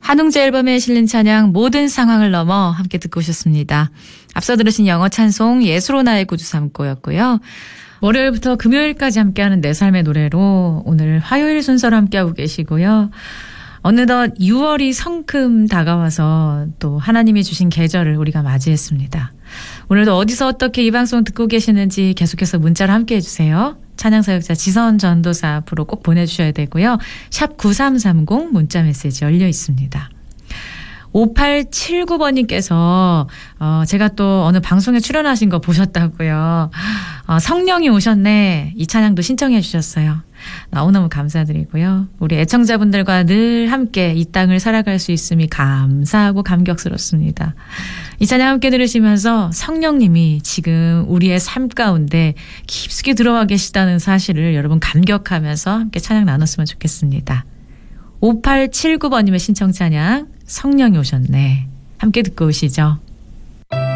한웅재 앨범에 실린 찬양 모든 상황을 넘어 함께 듣고 오셨습니다. 앞서 들으신 영어 찬송 예수로 나의 구주 삼고였고요. 월요일부터 금요일까지 함께하는 내 삶의 노래로 오늘 화요일 순서로 함께하고 계시고요. 어느덧 6월이 성큼 다가와서 또 하나님이 주신 계절을 우리가 맞이했습니다. 오늘도 어디서 어떻게 이 방송 듣고 계시는지 계속해서 문자로 함께해 주세요. 찬양사역자 지선 전도사 앞으로 꼭 보내주셔야 되고요. 샵 9330 문자 메시지 열려 있습니다. 5879번님께서 제가 또 어느 방송에 출연하신 거 보셨다고요. 성령이 오셨네. 이 찬양도 신청해 주셨어요. 너무너무 감사드리고요. 우리 애청자분들과 늘 함께 이 땅을 살아갈 수 있음이 감사하고 감격스럽습니다. 이 찬양 함께 들으시면서 성령님이 지금 우리의 삶 가운데 깊숙이 들어와 계시다는 사실을 여러분 감격하면서 함께 찬양 나눴으면 좋겠습니다. 5879번님의 신청 찬양 성령이 오셨네. 함께 듣고 오시죠.